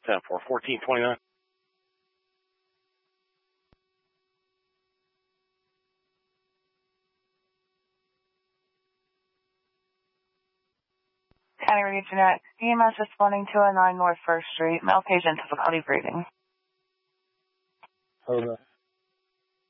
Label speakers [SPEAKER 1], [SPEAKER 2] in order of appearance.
[SPEAKER 1] 10-4, 1429.
[SPEAKER 2] County Region X, EMS responding to 209 North 1st Street. Male patient difficulty breathing.
[SPEAKER 3] Over.